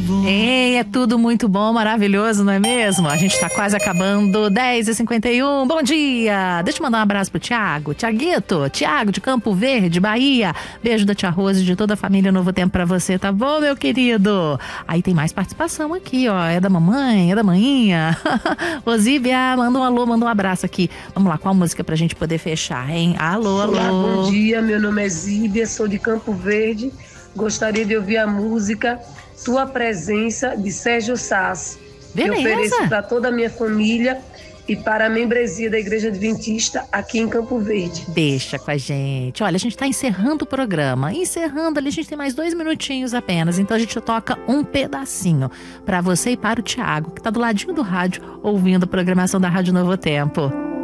bom. É tudo muito bom, maravilhoso, não é mesmo? A gente tá quase acabando, 10h51, bom dia! Deixa eu mandar um abraço pro Thiago Thiago de Campo Verde, Bahia. Beijo da tia Rose e de toda a família Novo Tempo pra você, tá bom, meu querido? Aí tem mais participação aqui, ó, é da mamãe, é da manhinha. Osíbia, manda um alô, manda um abraço aqui. Vamos lá, qual música pra gente poder fechar, hein? Alô, alô. Olá, bom dia, meu nome é Zíbia, sou de Campo Verde. Gostaria de ouvir a música Tua Presença, de Sérgio Sás. Beleza. Eu ofereço para toda a minha família e para a membresia da Igreja Adventista aqui em Campo Verde. Deixa com a gente. Olha, a gente tá encerrando o programa. Encerrando ali, a gente tem mais 2 minutinhos apenas. Então a gente toca um pedacinho para você e para o Thiago, que tá do ladinho do rádio, ouvindo a programação da Rádio Novo Tempo.